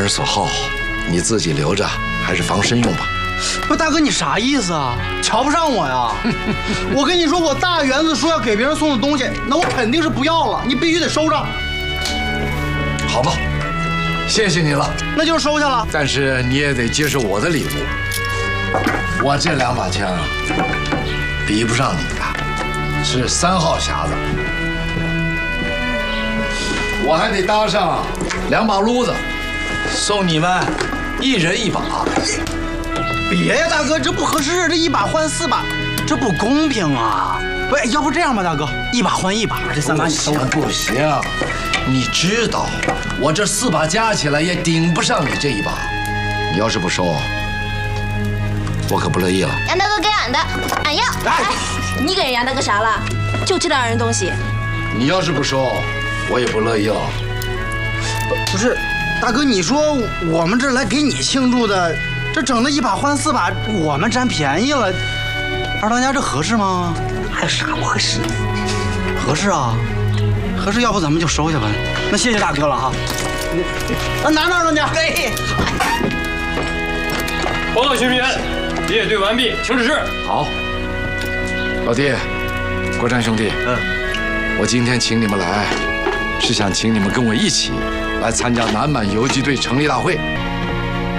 人所好，你自己留着还是防身用吧。 不，大哥你啥意思啊？瞧不上我呀？我跟你说，我大园子说要给别人送的东西，那我肯定是不要了，你必须得收着。 好吧，谢谢你了， 那就是收下了。 但是你也得接受我的礼物。我这2把枪比不上你的，是3号匣子，我还得搭上2把撸子，送你们1人1把。 别呀，大哥，这不合适，这1把换4把，这不公平啊！喂，要不这样吧，大哥，1把换1把，这3把你收了。 不行，你知道我这4把加起来也顶不上你这1把，你要是不收，我可不乐意了。 杨大哥给俺的，俺要。 哎，你给人杨大哥啥了？就这2人东西。 你要是不收，我也不乐意了。 不是，大哥，你说我们这来给你庆祝的，这整的1把换4把，我们占便宜了，二当家这合适吗？ 还有啥不合适？ 合适啊，合适，要不咱们就收下吧。那谢谢大哥了哈。那拿二当家。 对。 报告巡员，列队完毕，请指示。 好，老弟，国山兄弟，我今天请你们来，是想请你们跟我一起来参加南满游击队成立大会。